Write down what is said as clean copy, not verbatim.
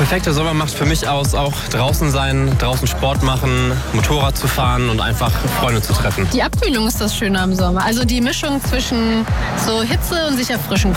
perfekte Sommer macht für mich aus, auch draußen sein, draußen Sport machen, Motorrad zu fahren und einfach Freunde zu treffen. Die Abkühlung ist das Schöne am Sommer. Also die Mischung zwischen so Hitze und sich erfrischen